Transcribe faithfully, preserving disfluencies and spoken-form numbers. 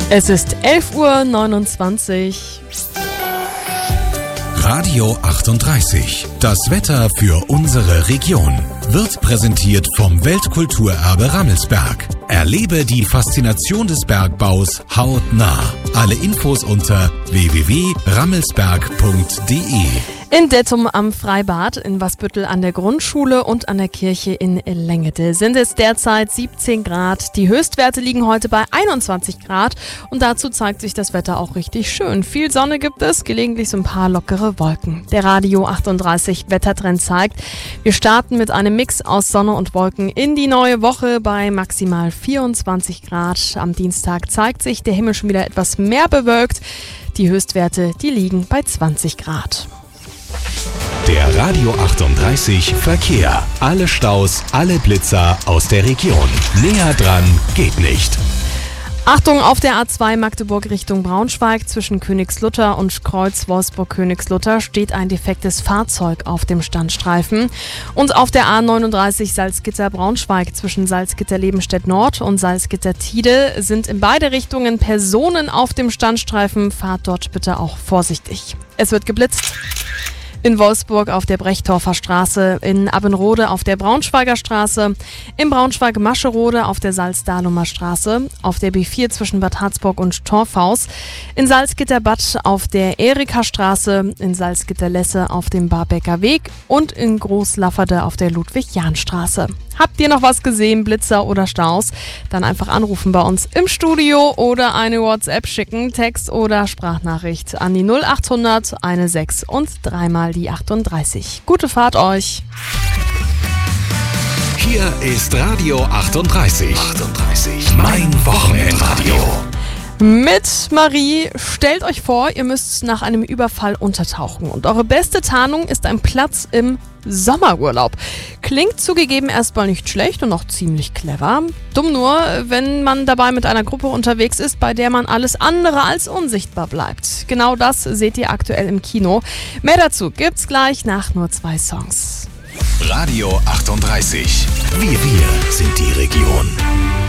Es ist elf Uhr neunundzwanzig. Radio achtunddreißig. Das Wetter für unsere Region wird präsentiert vom Weltkulturerbe Rammelsberg. Erlebe die Faszination des Bergbaus hautnah. Alle Infos unter w w w punkt rammelsberg punkt d e. In Dettum am Freibad, in Wasbüttel an der Grundschule und an der Kirche in Lengede sind es derzeit siebzehn Grad. Die Höchstwerte liegen heute bei einundzwanzig Grad und dazu zeigt sich das Wetter auch richtig schön. Viel Sonne gibt es, gelegentlich so ein paar lockere Wolken. Der Radio achtunddreißig Wettertrend zeigt, wir starten mit einem Mix aus Sonne und Wolken in die neue Woche bei maximal vierundzwanzig Grad. Am Dienstag zeigt sich der Himmel schon wieder etwas mehr bewölkt. Die Höchstwerte, die liegen bei zwanzig Grad. Der Radio achtunddreißig Verkehr. Alle Staus, alle Blitzer aus der Region. Näher dran geht nicht. Achtung, auf der A zwei Magdeburg Richtung Braunschweig zwischen Königslutter und Kreuz Wolfsburg-Königslutter steht ein defektes Fahrzeug auf dem Standstreifen. Und auf der A neununddreißig Salzgitter-Braunschweig zwischen Salzgitter-Lebenstedt-Nord und Salzgitter-Tide sind in beide Richtungen Personen auf dem Standstreifen. Fahrt dort bitte auch vorsichtig. Es wird geblitzt. In Wolfsburg auf der Brechtorfer Straße, in Abbenrode auf der Braunschweiger Straße, in Braunschweig-Mascherode auf der Salzdahlumer Straße, auf der B vier zwischen Bad Harzburg und Torfhaus, in Salzgitter-Bad auf der Erika-Straße, in Salzgitter-Lesse auf dem Barbecker Weg und in Großlafferde auf der Ludwig-Jahn-Straße. Habt ihr noch was gesehen, Blitzer oder Staus? Dann einfach anrufen bei uns im Studio oder eine WhatsApp schicken, Text oder Sprachnachricht an die null achthundert sechzehn und dreimal die achtunddreißig. Gute Fahrt euch! Hier ist Radio achtunddreißig. achtunddreißig. Mein Wochenendradio. Mit Marie, stellt euch vor, ihr müsst nach einem Überfall untertauchen und eure beste Tarnung ist ein Platz im Sommerurlaub. Klingt zugegeben erstmal nicht schlecht und auch ziemlich clever. Dumm nur, wenn man dabei mit einer Gruppe unterwegs ist, bei der man alles andere als unsichtbar bleibt. Genau das seht ihr aktuell im Kino. Mehr dazu gibt's gleich nach nur zwei Songs. Radio achtunddreißig. Wir, wir sind die Region.